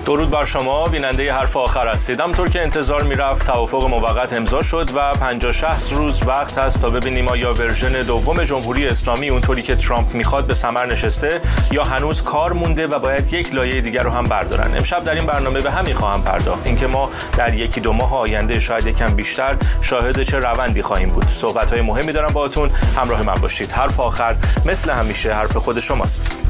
درود بر شما بیننده حرف آخر هستید. همونطور که انتظار میرفت توافق موقت امضا شد و 50-60 روز وقت هست تا ببینیم آیا ورژن دوم جمهوری اسلامی اونطوری که ترامپ میخواد به ثمر نشسته یا هنوز کار مونده و باید یک لایه دیگر رو هم بردارن. امشب در این برنامه به همین خواهم پرداخت، اینکه ما در 1-2 ماه آینده شاید یکم بیشتر شاهد چه روندی خواهیم بود. صحبت‌های مهمی دارم باهاتون، همراه من باشید. حرف آخر مثل همیشه حرف خود شماست.